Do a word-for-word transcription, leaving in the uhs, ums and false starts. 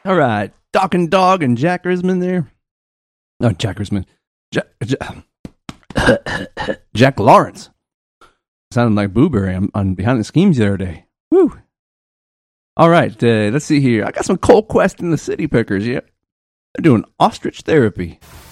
All right. Doc and Dog and Jack Risman there. No, Jack Risman. Jack, Jack, Jack Lawrence. Sounded like Booberry on, on Behind the Schemes the other day. Woo. All right. Uh, let's see here. I got some Cold Quest in the City Pickers. Yeah. They're doing ostrich therapy.